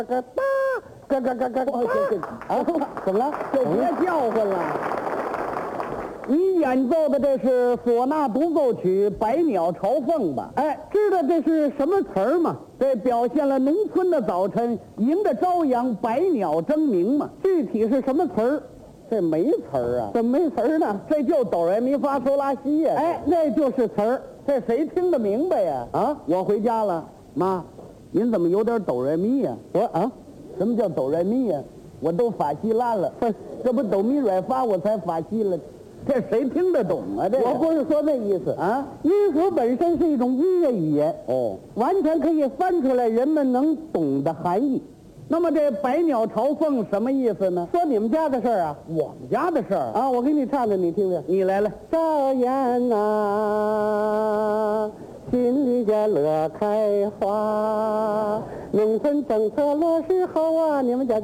个哒，咯咯咯咯，啊，怎么了？就别叫唤了。你演奏的这是唢呐独奏曲《百鸟朝凤》吧？哎，知道这是什么词儿吗？这表现了农村的早晨迎着朝阳，百鸟争鸣嘛。具体是什么词儿？这没词儿啊？怎么没词儿呢？这就哆来咪发嗦拉西呀。哎，那就是词儿。这谁听得明白呀？啊，我回家了，妈，您怎么有点哆来咪呀？我啊，什么叫哆来咪呀？我都法西拉了，这不哆咪软发我才法西了。这谁听得懂啊？这我不是说那意思啊，音符本身是一种音乐语言，哦，完全可以翻出来人们能懂的含义。那么这百鸟朝凤什么意思呢？说你们家的事儿啊，我们家的事儿啊，我给你唱唱，你听听。你来了，朝阳啊，心里家乐开花，农村政策落实好啊，你们家。